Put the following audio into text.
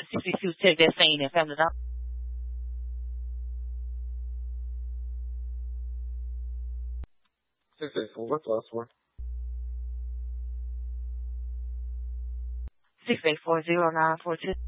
62 check that scene in Family Dollar. 684, what's the last one? 6840942.